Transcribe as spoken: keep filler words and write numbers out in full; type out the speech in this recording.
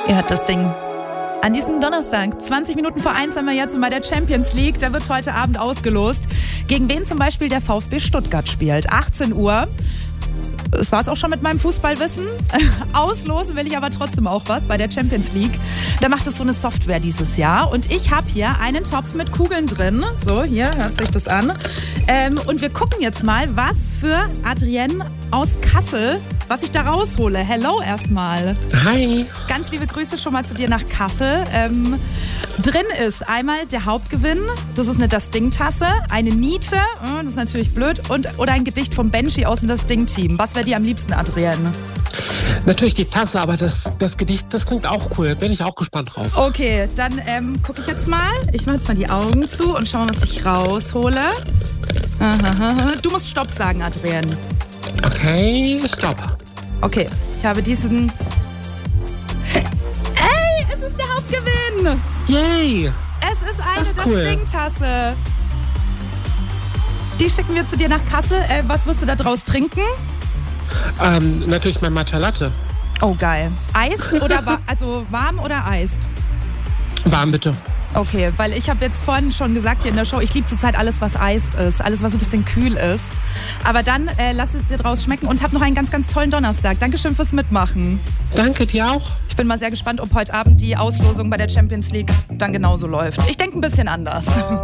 Ihr hört das Ding. An diesem Donnerstag, zwanzig Minuten vor eins, haben wir jetzt bei der Champions League. Da wird heute Abend ausgelost, gegen wen zum Beispiel der VfB Stuttgart spielt. achtzehn Uhr. Das war es auch schon mit meinem Fußballwissen. Auslosen will ich aber trotzdem auch was bei der Champions League. Da macht es so eine Software dieses Jahr. Und ich habe hier einen Topf mit Kugeln drin. So, hier, hört sich das an. Ähm, und wir gucken jetzt mal, was für Adrienne aus Kassel, was ich da raushole. Hello erstmal. Hi. Ganz liebe Grüße schon mal zu dir nach Kassel. Ähm, drin ist einmal der Hauptgewinn. Das ist eine Das Ding-Tasse, eine Niete, das ist natürlich blöd, und oder ein Gedicht vom Benji aus dem Das Ding-Team. Was wäre dir am liebsten, Adrienne? Natürlich die Tasse, aber das, das Gedicht, das klingt auch cool. Bin ich auch gespannt drauf. Okay, dann ähm, gucke ich jetzt mal. Ich mache jetzt mal die Augen zu und schau mal, was ich raushole. Du musst Stopp sagen, Adrienne. Okay, stopp. Okay, ich habe diesen... Ey, es ist der Hauptgewinn! Yay! Es ist eine Das ist Das cool. Ding-Tasse. Die schicken wir zu dir nach Kassel. Äh, was wirst du da draus trinken? Ähm, natürlich mein Matcha Latte. Oh, geil. Eist oder wa- also warm oder eist? Warm bitte. Okay, weil ich habe jetzt vorhin schon gesagt hier in der Show, ich liebe zurzeit alles, was eist ist, alles, was so ein bisschen kühl ist. Aber dann äh, lass es dir draus schmecken und hab noch einen ganz, ganz tollen Donnerstag. Dankeschön fürs Mitmachen. Danke dir auch. Ich bin mal sehr gespannt, ob heute Abend die Auslosung bei der Champions League dann genauso läuft. Ich denke ein bisschen anders.